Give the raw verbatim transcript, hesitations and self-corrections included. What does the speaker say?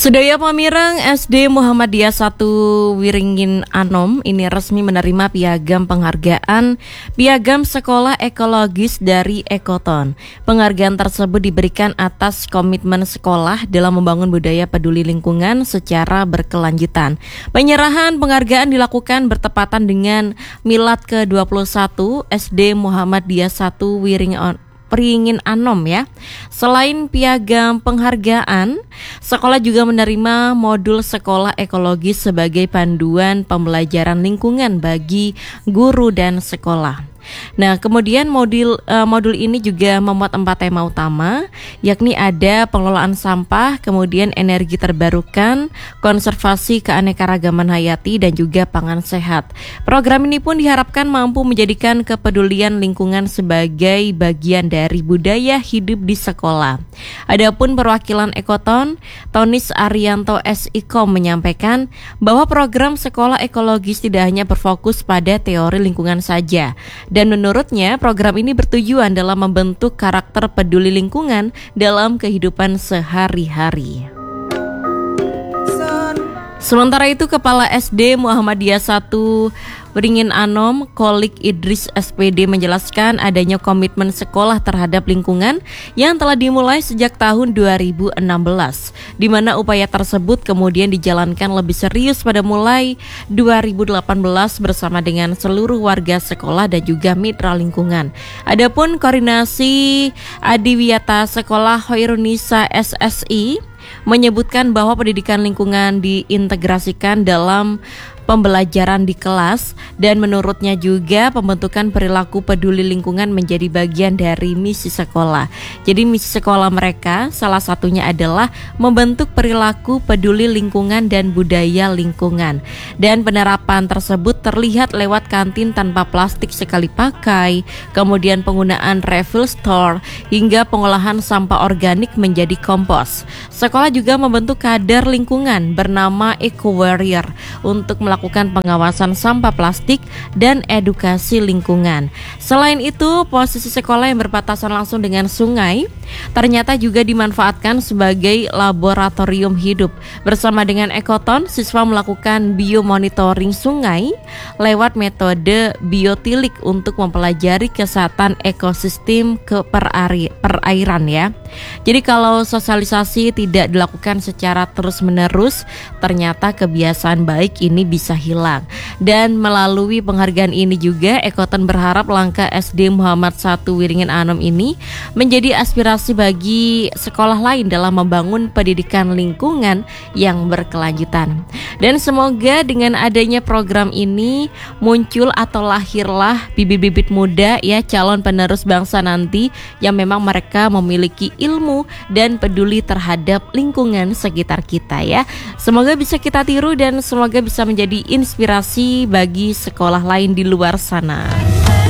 Sedaya Pamireng S D Muhammadiyah satu Wiringin Anom ini resmi menerima piagam penghargaan Piagam Sekolah Ekologis dari Ekoton. Penghargaan tersebut diberikan atas komitmen sekolah dalam membangun budaya peduli lingkungan secara berkelanjutan. Penyerahan penghargaan dilakukan bertepatan dengan Milad ke dua puluh satu S D Muhammadiyah satu Wiringin Anom. Wiringin Anom ya. Selain piagam penghargaan, sekolah juga menerima modul sekolah ekologis sebagai panduan pembelajaran lingkungan bagi guru dan sekolah. Nah, kemudian modul uh, modul ini juga memuat empat tema utama, yakni ada pengelolaan sampah, kemudian energi terbarukan, konservasi keanekaragaman hayati, dan juga pangan sehat. Program ini pun diharapkan mampu menjadikan kepedulian lingkungan sebagai bagian dari budaya hidup di sekolah. Adapun perwakilan Ekoton, Tonis Arianto S I K O M menyampaikan bahwa program sekolah ekologis tidak hanya berfokus pada teori lingkungan saja. Dan menurutnya program ini bertujuan dalam membentuk karakter peduli lingkungan dalam kehidupan sehari-hari. Sementara itu Kepala S D Muhammadiyah satu Wiringin Anom, Kolik Idris S P D menjelaskan adanya komitmen sekolah terhadap lingkungan yang telah dimulai sejak tahun dua ribu enam belas, di mana upaya tersebut kemudian dijalankan lebih serius pada mulai dua ribu delapan belas bersama dengan seluruh warga sekolah dan juga mitra lingkungan. Adapun koordinasi Adiwiyata Sekolah Hoirunisa S S I menyebutkan bahwa pendidikan lingkungan diintegrasikan dalam pembelajaran di kelas, dan menurutnya juga pembentukan perilaku peduli lingkungan menjadi bagian dari misi sekolah. Jadi misi sekolah mereka salah satunya adalah membentuk perilaku peduli lingkungan dan budaya lingkungan. Dan penerapan tersebut terlihat lewat kantin tanpa plastik sekali pakai, kemudian penggunaan refill store, hingga pengolahan sampah organik menjadi kompos. Sekolah juga membentuk kader lingkungan bernama Eco Warrior untuk melakukan melakukan pengawasan sampah plastik dan edukasi lingkungan. Selain itu, posisi sekolah yang berbatasan langsung dengan sungai ternyata juga dimanfaatkan sebagai laboratorium hidup. Bersama dengan Ekoton, siswa melakukan biomonitoring sungai lewat metode biotilik untuk mempelajari kesehatan ekosistem ke perairan ya. Jadi kalau sosialisasi tidak dilakukan secara terus-menerus, ternyata kebiasaan baik ini bisa hilang. Dan melalui penghargaan ini juga Ekoton berharap langkah S D Muhammad satu Wiringin Anom ini menjadi aspirasi bagi sekolah lain dalam membangun pendidikan lingkungan yang berkelanjutan. Dan semoga dengan adanya program ini muncul atau lahirlah bibit-bibit muda ya, calon penerus bangsa nanti yang memang mereka memiliki ilmu dan peduli terhadap lingkungan sekitar kita ya. Semoga bisa kita tiru dan semoga bisa menjadi inspirasi bagi sekolah lain di luar sana.